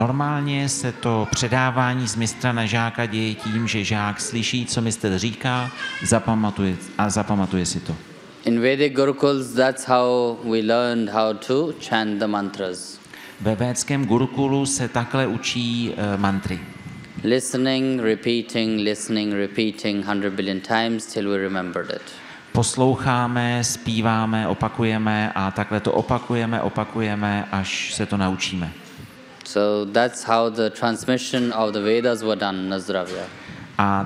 Normálně se to předávání z mistra na žáka děje tím, že žák slyší, co mistr říká, zapamatuje si to. In Vedic Gurukuls, that's how we learned how to chant the mantras. Ve védském gurukulu se takhle učí mantry. Listening, repeating 100 billion times till we remembered it. Posloucháme, zpíváme, opakujeme a takhle to opakujeme, až se to naučíme. So that's how the transmission of the Vedas were done, Nazdravya. A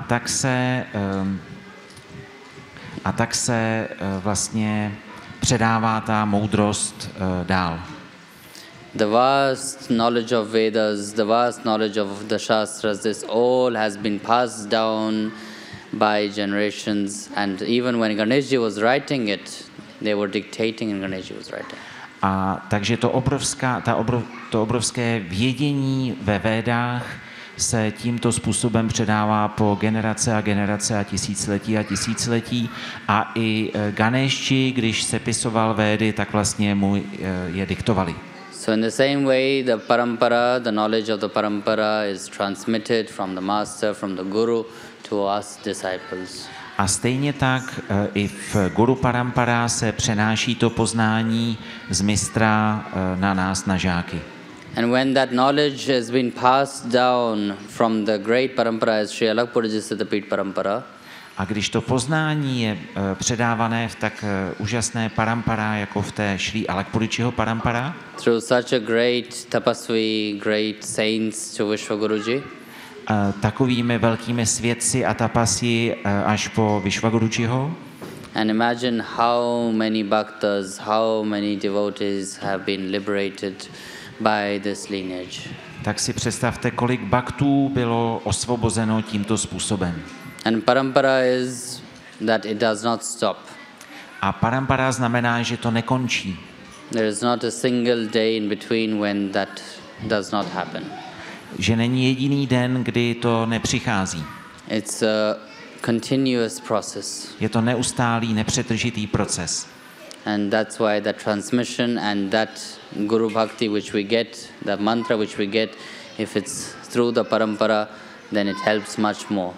tak se vlastně předává ta moudrost dál. The vast knowledge of Vedas, the vast knowledge of the Shastras, this all has been passed down by generations. And even when Ganeshji was writing it, they were dictating and Ganeshji was writing. A takže to obrovské vědění ve Védách se tímto způsobem předává po generace a tisíciletí. A i Ganeshji, když sepisoval Védy, tak vlastně mu je diktovali. So in the same way, the parampara, the knowledge of the parampara is transmitted from the master, from the guru to us disciples. A stejně tak i v Guru Parampara se přenáší to poznání z mistra na nás, na žáky. And when that knowledge has been passed down from the great parampara as Sri Alakpurji Siddhapit parampara, a když to poznání je předávané v tak úžasné parampara, jako v té Sri Alakpuričiho parampara, through such a great tapasvi, great saints to Vishwaguruji, takovými velkými svědci a tapasi až po Vishwagurujiho. And imagine how many bhaktas, how many devotees have been liberated by this lineage. Tak si představte, kolik bhaktů bylo osvobozeno tímto způsobem. And parampara is that it does not stop. A parampara znamená, že to nekončí. There is not a single day in between when that does not happen. Že není jediný den, kdy to nepřichází. It's a continuous process. Je to neustálý, nepřetržitý proces. And that's why that transmission and that Guru Bhakti which we get, that mantra which we get, if it's through the parampara, then it helps much more.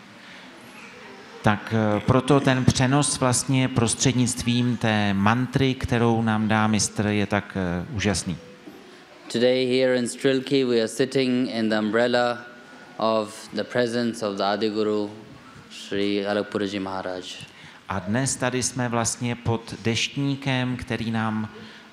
Tak proto ten přenos vlastně prostřednictvím té mantry, kterou nám dá mistr, je tak úžasný. Today here in Strilki we are sitting in the umbrella of the presence of the Adi Guru, Sri Alakpurji Maharaj. A dnes tady jsme vlastně pod deštníkem, který nám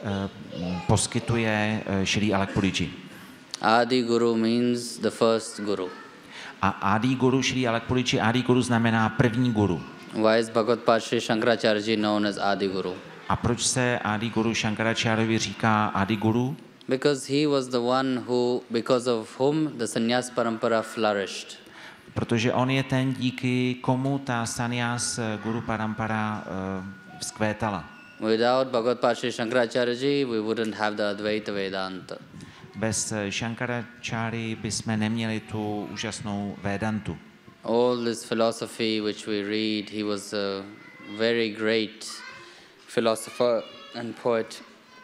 poskytuje Sri Alakpurji. Adi Guru means the first Guru. A Adi Guru, Sri Alakpurji, Adi Guru znamená první guru. Why is Bhagavad Path Sri Shankaracharya known as Adi Guru? A proč se Adi Guru Shankaracharyovi říká Adi Guru? Because he was the one who, because of whom the sannyas parampara flourished. Protože on je ten, díky komu ta sannyas Guru Parampara vzkvétala. Without Bhagavad Path Sri Shankaracharya, we wouldn't have the Advaita Vedanta. Bez Shankaracharya bychom neměli tu úžasnou Vedantu. All this philosophy which we read, he was a very great philosopher and poet.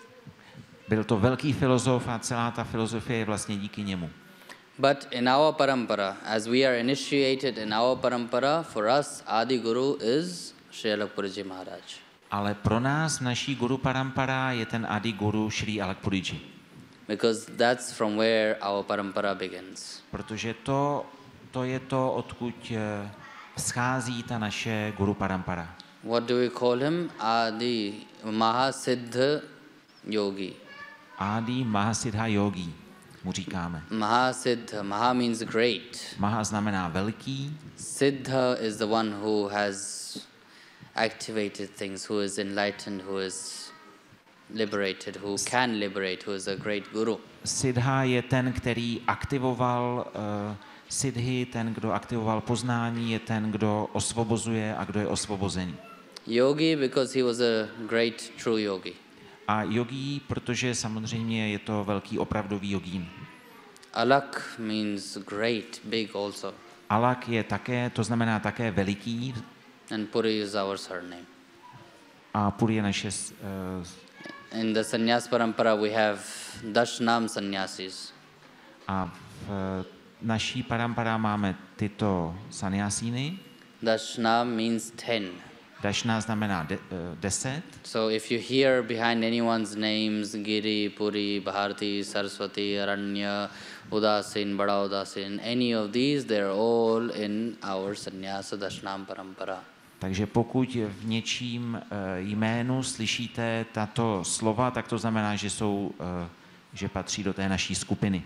Byl to velký filozof a celá ta filozofie je vlastně díky němu. But in our parampara, as we are initiated in our parampara, for us Adi Guru is Sri Alakpurji Maharaj. Ale pro nás v naší Guru Parampara je ten Adi Guru Sri Alakpurji. Because that's from where our parampara begins. Protože to je to, odkud schází ta naše Guru Parampara. What do we call him? Adi Mahasiddha Yogi. Adi Mahasiddha Yogi mu říkáme. Mahasiddha, Maha means great. Maha znamená velký. Siddha is the one who has activated things, who is enlightened, who is liberated, who can liberate, who is a great guru. Siddha je ten, který aktivoval siddhi, ten, kdo aktivoval poznání, je ten, kdo osvobozuje a kdo je osvobozený. Yogi, because he was a great true yogi. A yogi, protože samozřejmě je to velký opravdový jogín. Alak means great, big also. Alak je také, to znamená také veliký. And Puri is our surname. A Puri je naše... In the sannyas parampara we have Dashnam sannyasis. A v naší parampara máme tyto sannyasíny. Dashna means 10. Dašna znamená 10. So if you hear behind anyone's names, Giri, Puri, Bharti, Saraswati, Aranya, Udasin, Bada Udasin, any of these, they're all in our sannyasa dashnam parampara. Takže pokud v něčím jménu slyšíte tato slova, tak to znamená, že patří do té naší skupiny.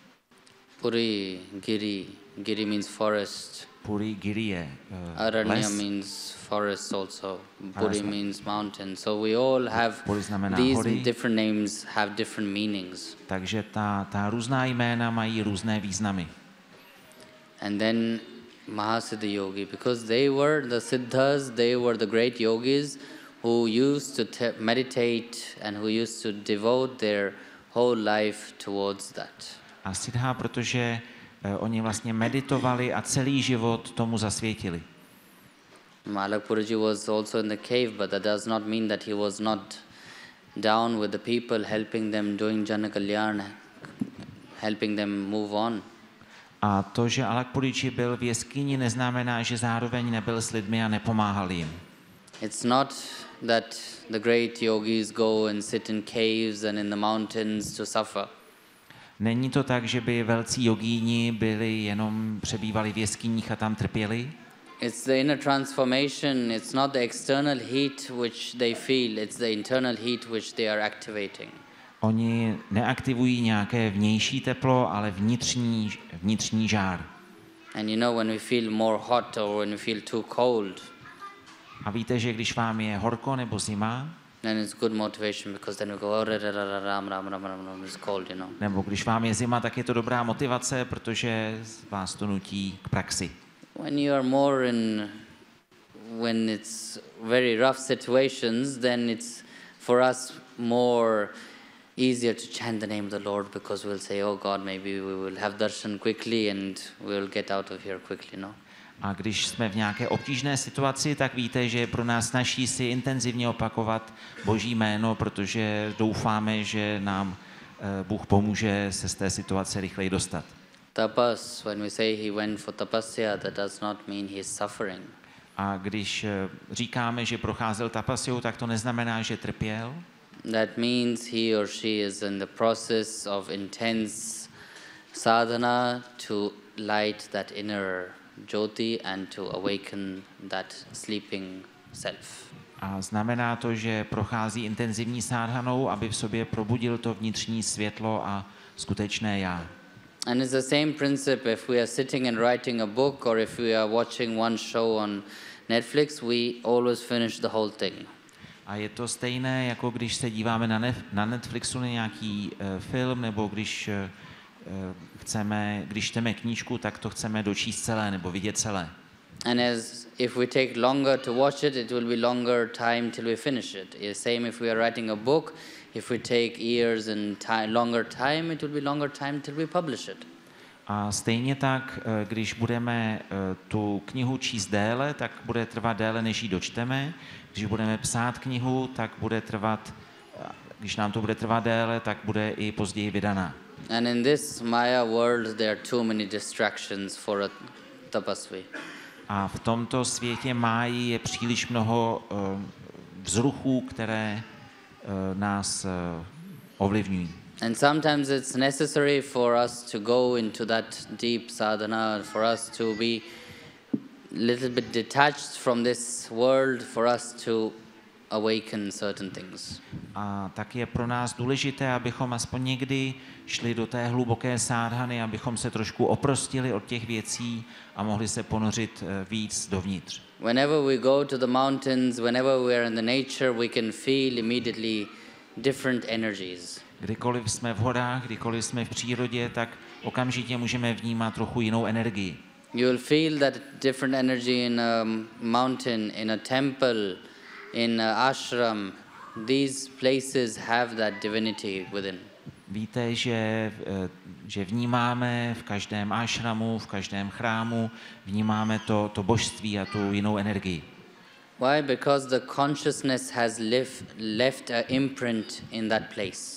Puri, Giri means forest. Puri, Giri je Aranya les. means forest also. Puri means mountain. So we all have Puri znamená these hory. different names have different meanings. Takže ta různá jména mají různé významy. And then Mahasiddha Yogi, because they were the Siddhas, they were the great yogis who used to meditate and who used to devote their whole life towards that. A Siddha, protože oni vlastně meditovali a celý život tomu zasvětili. Malak Purji was also in the cave, but that does not mean that he was not down with the people, helping them, doing Jana Kalyana, helping them move on. A to, že Alakpuriči byl v jeskyni, neznamená, že zároveň nebyl s lidmi a nepomáhal jim. It's not that the great yogis go and sit in caves and in the mountains to suffer. Není to tak, že by velcí jogíni přebývali v jeskyních a tam trpěli. It's the inner transformation, it's not the external heat which they feel, it's the internal heat which they are activating. Oni neaktivují nějaké vnější teplo, ale vnitřní žár. And you know, when we feel more hot or when we feel too cold, A víte, že když vám je horko nebo zima, then it's good motivation, because then we go, oh, ram, it's cold, you know. nebo když vám je zima, tak je to dobrá motivace, protože vás to nutí k praxi. When you are more when it's very rough situations, then it's for us more easier to chant the name of the Lord, because we'll say, oh God, maybe we will have darshan quickly and we'll get out of here quickly, no? A když jsme v nějaké obtížné situaci, tak víte, že je pro nás snaží si intenzivně opakovat Boží jméno, protože doufáme, že nám Bůh pomůže se z té situace rychleji dostat. Tapas, when we say he went for tapasya, that does not mean he is suffering. A když říkáme, že procházel tapasjou, tak to neznamená, že trpěl. That means he or she is in the process of intense sadhana to light that inner jyoti and to awaken that sleeping self. A znamená to, že prochází intenzivní sádhanou, aby v sobě probudil to vnitřní světlo a skutečné já. And it's the same principle if we are sitting and writing a book, or if we are watching one show on Netflix, we always finish the whole thing. A je to stejné, jako když se díváme na Netflixu na nějaký film, nebo když čteme knížku, tak to chceme dočíst celé nebo vidět celé. And as if we take longer to watch it, it will be longer time till we finish it. It's same if we are writing a book, if we take years and longer time, it will be longer time till we publish it. A stejně tak, když budeme tu knihu číst déle, tak bude trvat déle, než ji dočteme. Když budeme psát knihu, tak bude trvat, když nám to bude trvat déle, tak bude i později vydaná. And in this Maya world, there are too many distractions for a tapasvi. A v tomto světě máji je příliš mnoho vzruchů, které nás ovlivňují. And sometimes it's necessary for us to go into that deep sadhana, for us to be a little bit detached from this world, for us to awaken certain things. A tak je pro nás důležité, abychom aspoň někdy šli do té hluboké sádhany, abychom se trošku oprostili od těch věcí a mohli se ponořit víc dovnitř. Whenever we go to the mountains, whenever we are in the nature, we can feel immediately different energies. Kdykoliv jsme v horách, kdykoliv jsme v přírodě, tak okamžitě můžeme vnímat trochu jinou energii. You will feel that different energy in a mountain, in a temple, in an ashram. These places have that divinity within. Víte, že vnímáme v každém ashramu, v každém chrámu, vnímáme to božství a tu jinou energii. Why? Because the consciousness has left an imprint in that place.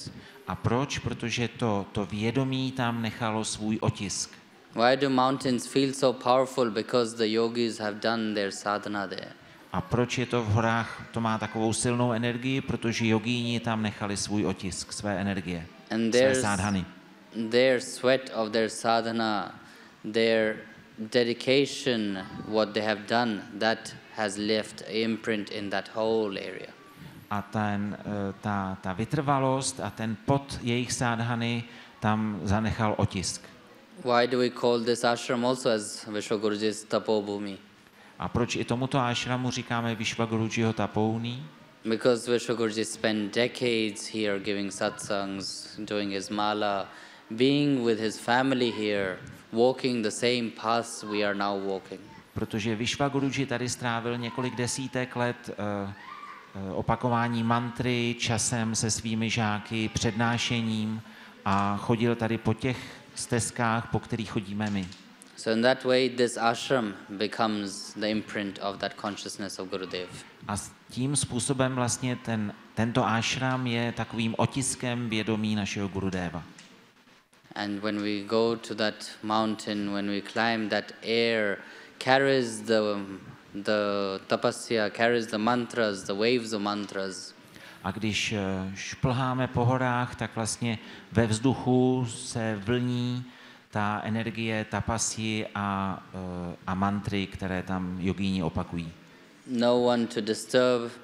A proč? Protože to vědomí tam nechalo svůj otisk. Why do mountains feel so powerful? Because the yogis have done their sadhana there. A proč je to v horách, to má takovou silnou energii? Protože jogíni tam nechali svůj otisk, své energie, And své sádhany. their sweat of their sadhana, their dedication, what they have done, that has left imprint in that whole area. A ta vytrvalost a ten pot jejich sádhany tam zanechal otisk. Why do we call this ashram also as Vishwaguruji's Tapobhumi? A proč i tomuto ashramu říkáme Vishwagurujiho Tapouni? Because Vishwaguruji spent decades here giving satsangs, doing his mala, being with his family here, walking the same paths we are now walking. Protože Vishwaguruji tady strávil několik desítek let opakování mantry, časem se svými žáky, přednášením a chodil tady po těch stezkách, po kterých chodíme my. So in that way, this ashram becomes the imprint of that consciousness of Gurudev. A tím způsobem vlastně tento ashram je takovým otiskem vědomí našeho Gurudeva. And when we go to that mountain, when we climb, that air carries the tapasya, carries the mantras, the waves of mantras. A když šplháme po horách, tak vlastně ve vzduchu se vlní ta energie tapasy a mantry, které tam jogíni opakují. No one to disturb,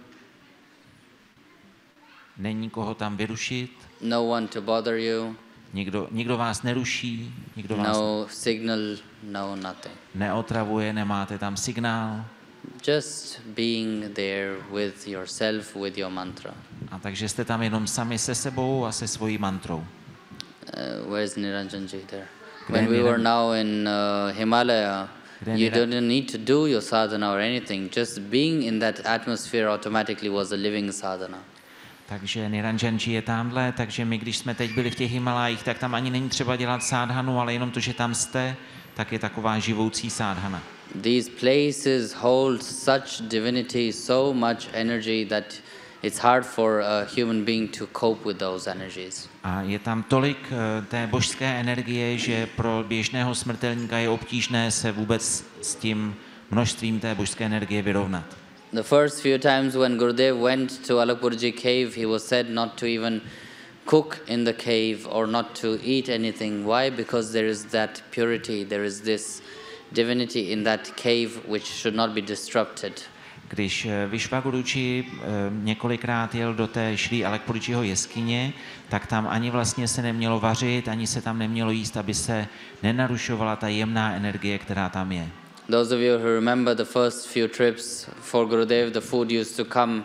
Není koho tam vyrušit, no one to bother you, nikdo vás neruší, nikdo vás no signal, no nothing. neotravuje, nemáte tam signál. Just being there with yourself, with your mantra. A takže jste tam jenom sami se sebou a se svojí mantrou. Where's Niranjanji there? Kde When we were Niran- now in Himalaya, Kde you Niran- didn't need to do your sadhana or anything. Just being in that atmosphere automatically was a living sadhana. Takže Niranjanji je tamhle, takže my, když jsme teď byli v těch Himalájích, tak tam ani není třeba dělat sádhanu, ale jenom to, že tam jste, tak je taková živoucí sádhana. These places hold such divinity, so much energy that it's hard for a human being to cope with those energies. A je tam tolik té božské energie, že pro běžného smrtelníka je obtížné se vůbec s tím množstvím té božské energie vyrovnat. The first few times when Gurudev went to Alakpurji cave, he was said not to even cook in the cave or not to eat anything. Why? Because there is that purity, there is this divinity in that cave which should not be disrupted. Když Vishwaguruji několikrát jel do té Šrí Alakpurjiho jeskyně, tak tam ani vlastně se nemělo vařit, ani se tam nemělo jíst, aby se nenarušovala ta jemná energie, která tam je. Those of you who remember the first few trips for Gurudev, the food used to come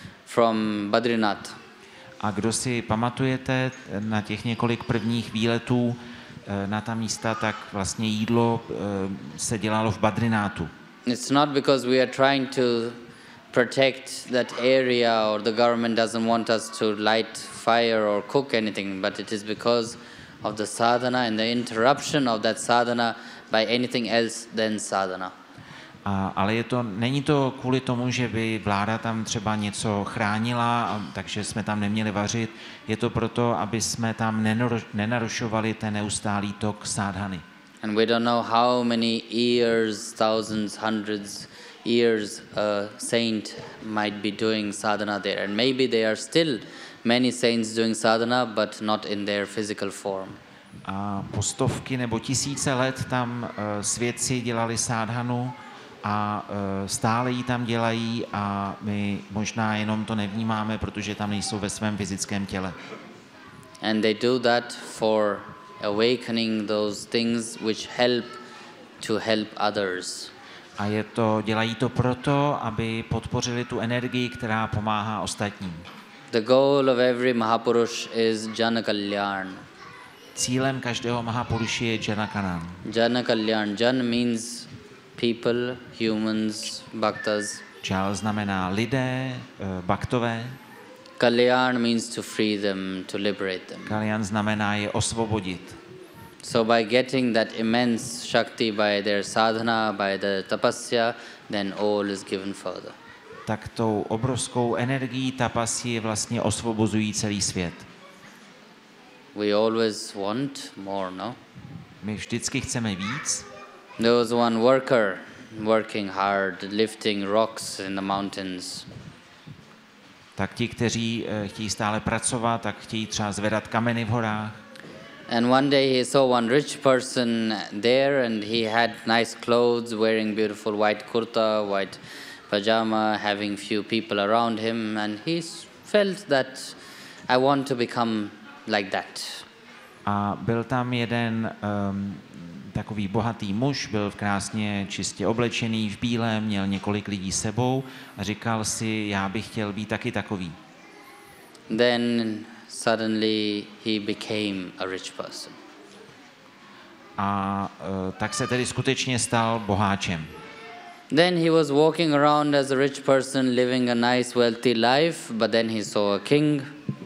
from Badrinath. A kdo si pamatujete na těch několik prvních výletů na ta místa, tak vlastně jídlo se dělalo v Badrinátu. It's not because we are trying to protect that area or the government doesn't want us to light fire or cook anything, but it is because of the sadhana and the interruption of that sadhana by anything else than sadhana. Ale není to kvůli tomu, že by vláda tam třeba něco chránila, takže jsme tam neměli vařit. Je to proto, aby jsme tam nenarušovali ten neustálý tok sádhany. And we don't know how many years, thousands, hundreds years a saint might be doing sadhana there. And maybe there are still many saints doing sadhana, but not in their physical form. A po stovky nebo tisíce let tam svědci dělali sádhanu a stále ji tam dělají a my možná jenom to nevnímáme, protože tam nejsou ve svém fyzickém těle. And they do that for awakening those things which help to help others. A dělají to proto, aby podpořili tu energii, která pomáhá ostatním. The goal of every Mahapurush is Jana Kalyan. Cílem každého Mahapuruši je Jana Kalyan. Jana Kalyan. Jan means people, humans, bhaktas. Jal znamená lidé, baktové. Kalyan means to free them, to liberate them. Kalyan znamená je osvobodit. So by getting that immense Shakti by their sadhana, by the tapasya, then all is given further. Tak tou obrovskou energií tapasy vlastně osvobozují celý svět. We always want more, no? My vždycky chceme víc. There was one worker working hard, lifting rocks in the mountains. Tak ti, kteří chtějí stále pracovat, tak chtějí třeba zvedat kameny v horách. And one day he saw one rich person there, and he had nice clothes, wearing beautiful white kurta, white pajama, having few people around him, and he felt that I want to become like that. A byl tam jeden takový bohatý muž, byl krásně čistě oblečený v bílém, měl několik lidí s sebou a říkal si, já bych chtěl být taky takový. Then suddenly he became a rich person. A tak se tedy skutečně stal boháčem. Then he was walking around as a rich person, living a nice, wealthy life, but then he saw a king.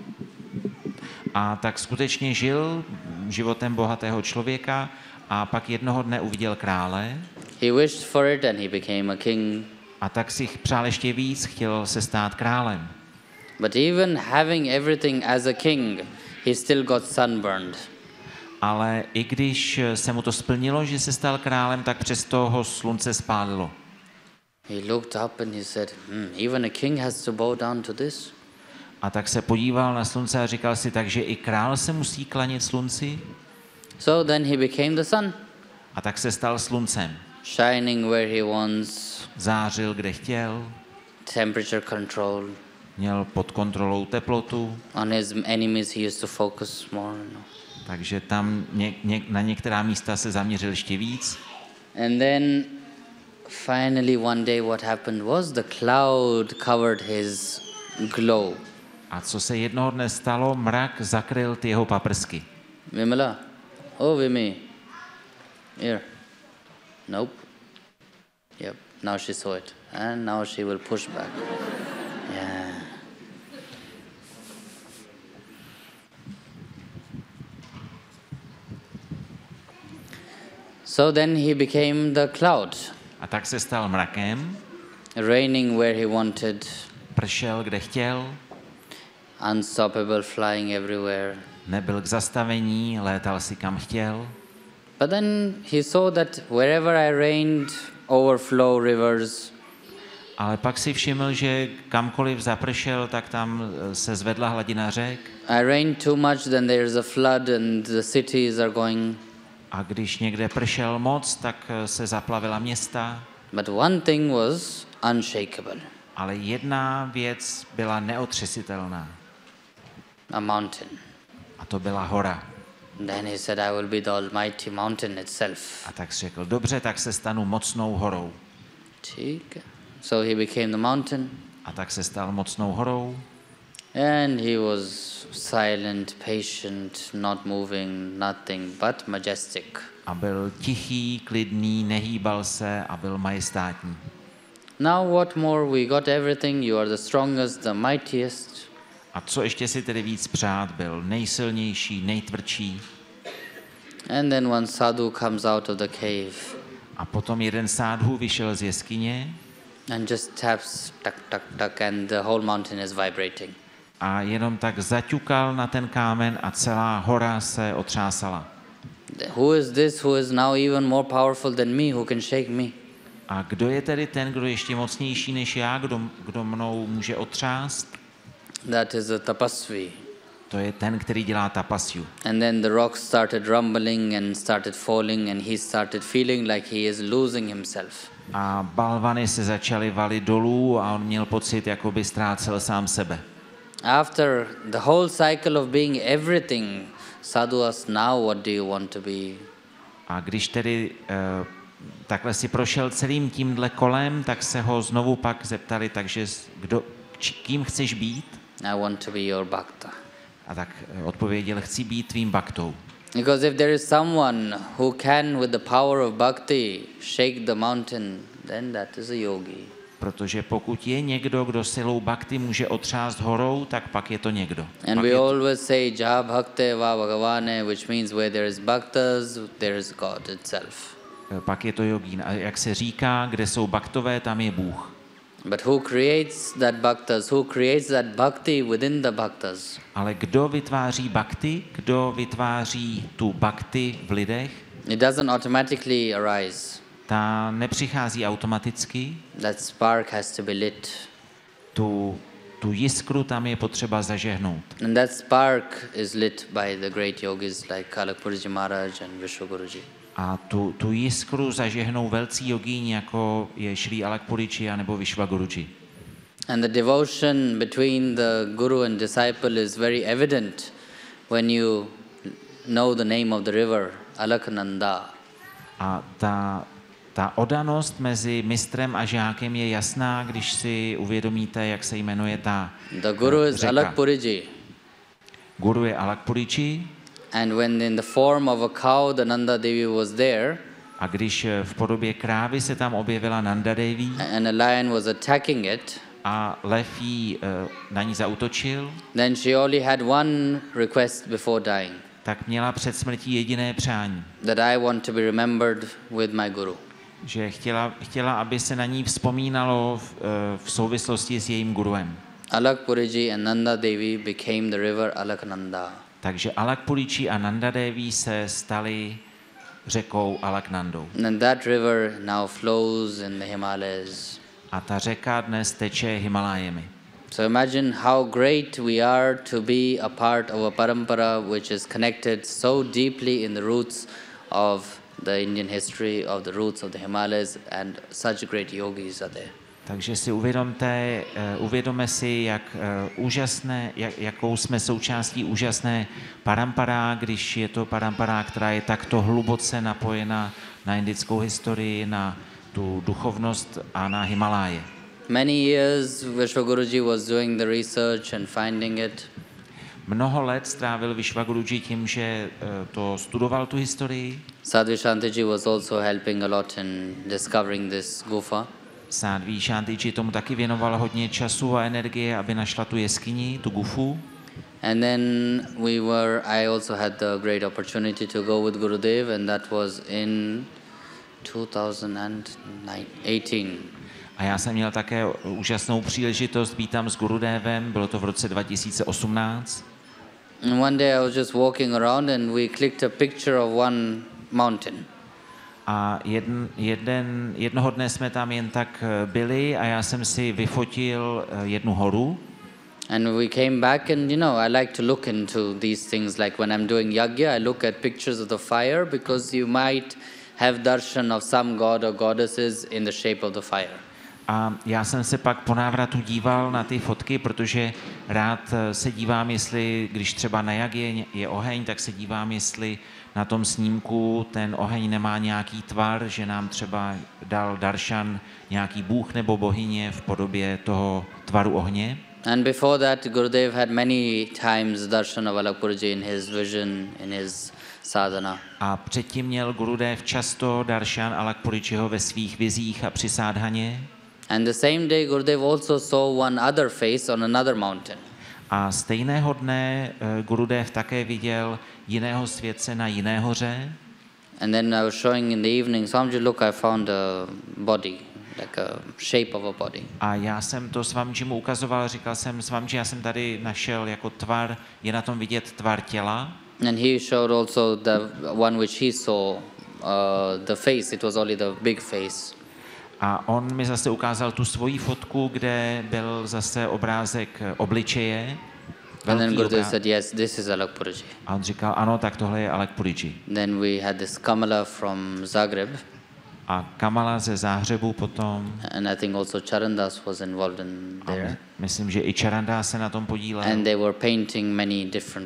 A tak skutečně žil životem bohatého člověka a pak jednoho dne uviděl krále. He wished for it and he became a king. A tak si přál ještě víc, chtěl se stát králem. But even having everything as a king, he still got sunburned. Ale i když se mu to splnilo, že se stal králem, tak přesto ho slunce spálilo. He looked up and he said, even a king has to bow down to this? A tak se podíval na slunce a říkal si, takže i král se musí klanět slunci? So then he became the sun, A tak se stal sluncem. shining where he wants, Zářil, kde chtěl, temperature control. měl pod kontrolou teplotu, On his enemies he used to focus more. takže tam na některá místa se zaměřil ještě víc. And then finally one day what happened was the cloud covered his glow. A co se jednoho dne stalo, mrak zakryl ty jeho paprsky. Vimala, oh Vimi, here. Nope. Yep, now she saw it. And now she will push back. Yeah. So then he became the cloud, A tak se stal mrakem, raining where he wanted, pršel, kde chtěl, unstoppable, flying everywhere. nebyl k zastavení, létal si kam chtěl. But then he saw that wherever I rained, overflow rivers. Ale pak si všiml, že kamkoliv zapršel, tak tam se zvedla hladina řek. I rained too much, then there's a flood and the cities are going. A když někde pršel moc, tak se zaplavila města. But one thing was unshakable, Ale jedna věc byla neotřesitelná. a mountain. A to byla hora. Then he said, I will be the almighty mountain itself. A tak si řekl, dobře, tak se stanu mocnou horou. ठीक है. So he became the mountain, A tak se stal mocnou horou. and he was silent, patient, not moving, nothing but majestic. A byl tichý, klidný, nehýbal se a byl majestátní. Now what more? We got everything. You are the strongest, the mightiest. A co ještě si tedy víc přát, byl nejsilnější, nejtvrdší. And then one sadhu comes out of the cave A potom jeden sádhu vyšel z jeskyně and just taps, tuck, tuck, tuck, and the whole mountain is vibrating. a jenom tak zaťukal na ten kámen a celá hora se otřásala. Who is this who is now even more powerful than me, who can shake me? A kdo je tedy ten, kdo je ještě mocnější než já, kdo mnou může otřást? That is a tapasvi. To je ten, který dělá tapasju. And then the rocks started rumbling and started falling, and he started feeling like he is losing himself. A balvany se začaly valit dolů a on měl pocit, jako by ztrácel sám sebe. After the whole cycle of being everything, sadhu asked, now what do you want to be? A když tedy takhle si prošel celým tímhle kolem, tak se ho znovu pak zeptali, takže kým chceš být? I want to be your bhakta. A tak odpověděl, chci být tvým baktou. Because if there is someone who can, with the power of bhakti, shake the mountain, then that is a yogi. Protože pokud je někdo, kdo silou bhakti může otřást horou, tak pak je to někdo. And we always say, Jaha bhakte va bhagavane, which means where there is bhaktas, there is God itself. Pak je to jogín. A jak se říká, kde jsou baktové, tam je Bůh. But who creates that bhaktas? Who creates that bhakti within the bhaktas? Ale kdo vytváří bhakti? Kdo vytváří tu bhakti v lidech? It doesn't automatically arise. Ta nepřichází automaticky. That spark has to be lit. Tu jiskru tam je potřeba zažehnout. And that spark is lit by the great yogis like Alakpurji Maharaj and Vishwaguruji. A tu jiskru zažehnou velcí jogíni, jako je Šrí Alakpuriči nebo Vishwaguruji. And the devotion between the guru and disciple is very evident when you know the name of the river, Alaknanda. A ta oddanost mezi mistrem a žákem je jasná, když si uvědomíte, jak se jmenuje ta The guru is řeka. Alakpuriji. Guru je Alakpuriči. And when in the form of a cow the Nanda Devi was there, A když v podobě krávy se tam objevila Nanda Devi and a lion was attacking it, a lev jí na ní zaútočil, then she only had one request before dying, tak měla před smrtí jediné přání, that I want to be remembered with my guru. že chtěla, aby se na ní vzpomínalo v souvislosti s jejím guruem. Alakpuriji and Nanda Devi became the river Alaknanda. Takže Alakpuriči a Nanda Devi se stali řekou Alaknandou. And that river now flows in the Himalayas. A ta řeka dnes teče Himalájemi. So imagine how great we are to be a part of a parampara which is connected so deeply in the roots of the Indian history, of the roots of the Himalayas, and such great yogis are there. Takže si uvědomme si, jak úžasné, jakou jsme součástí úžasné parampara, když je to parampara, která je takto hluboce napojena na indickou historii, na tu duchovnost a na Himaláje. Many years Vishwaguruji was doing the research and finding it. Mnoho let strávil Vishwaguruji tím, že to studoval tu historii. Sadhvi Shantiji was also helping a lot in discovering this gufa. Sadhvi Shantiji tomu taky věnoval hodně času a energie, aby našla tu jeskyni, tu gufu. And then I also had the great opportunity to go with Gurudev, and that was in 2018. A já jsem měl také úžasnou příležitost být tam s Gurudevem, bylo to v roce 2018. And one day I was just walking around and we clicked a picture of one mountain. A jednoho dne jsme tam jen tak byli a já jsem si vyfotil jednu horu. And we came back and I like to look into these things, like when I'm doing yagya, I look at pictures of the fire because you might have darshan of some god or goddesses in the shape of the fire. A já jsem se pak po návratu díval na ty fotky, protože rád se dívám, jestli, když třeba na jagě je oheň, tak se dívám, jestli na tom snímku ten oheň nemá nějaký tvar, že nám třeba dal daršan nějaký bůh nebo bohyně v podobě toho tvaru ohně. And before that, Gurudev had many times darshan of Alakpurji in his vision, in his sadhana. A předtím měl Gurudev často daršan Alakpuričiho ve svých vizích a při sádhaně. And the same day, Gurudev also saw one other face on another mountain. A stejného dne Gurudev také viděl jiného světce na jiné hoře. And then I was showing in the evening, Swamiji, look, I found a body, like a shape of a body. A já jsem to Swamijimu ukazoval, říkal jsem, Swamiji, já jsem tady našel jako tvar, je na tom vidět tvar těla. And he showed also the one which he saw, the face, it was only the big face. A on mi zase ukázal tu svoji fotku, kde byl zase obrázek obličeje. And then Gurudev said, yes, this is Alakpurji. A on říkal, ano, tak tohle je Alakpurji. Then we had this Kamala from Zagreb. A Kamala ze Záhřebu potom. And I think also Charandas was involved in there. Myslím, že i Charanda se na tom podílel. And they were painting many different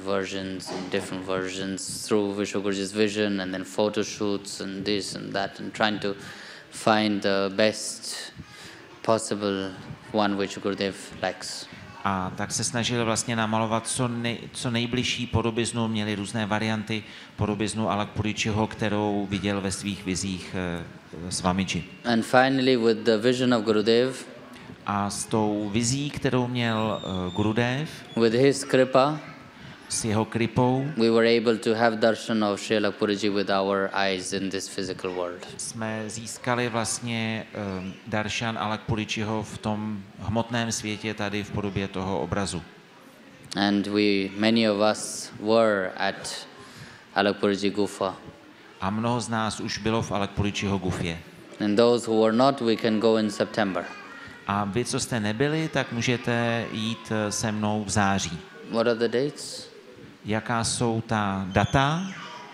versions through Vishwaguruji's vision, and then photo shoots and this and that, and trying to find the best possible one which Gurudev likes. A tak se snažili vlastně namalovat co nejbližší podobiznu, měli různé varianty podobiznu Alakpuričiho, kterou viděl ve svých vizích Swamiji. And finally with the vision of Gurudev, a s tou vizí, kterou měl Gurudev, with his kripa, s jeho kripou we were able to have darshan of Srila Puriji with our eyes in this physical world. jsme získali vlastně daršan Alakpuričiho v tom hmotném světě tady v podobě toho obrazu. And many of us were at Alakpuriji Gufa. A mnoho z nás už bylo v Alakpuričiho gufě. And those who were not, we can go in September. A vy, co jste nebyli, tak můžete jít se mnou v září. What are the dates? Jaká jsou ta data?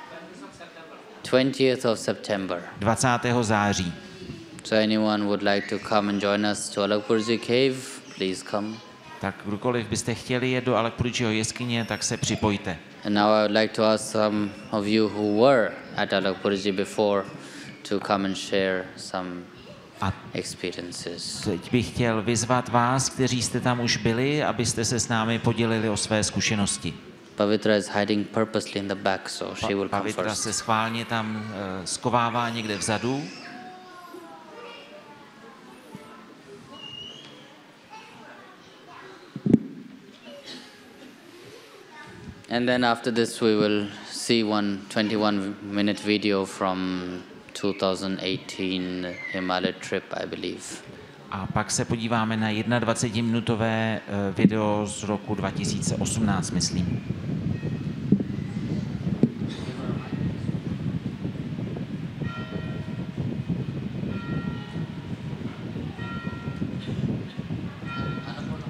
20th of September. 20. září. So anyone would like to come and join us to Alakpurji cave, please come. Tak kdokoliv byste chtěli jet do Alakpuričiho jeskyně, tak se připojte. And now I would like to ask some of you who were at Alakpurji before to come and share some A experiences. teď bych chtěl vyzvat vás, kteří jste tam už byli, abyste se s námi podělili o své zkušenosti. Pavitra is hiding purposely in the back, so she will come Pavitra first. se schválně tam skovává někde vzadu. And then after this we will see one 21-minute video from 2018 Himalaya trip, I believe. A pak se podíváme na 21-minutové video z roku 2018, myslím.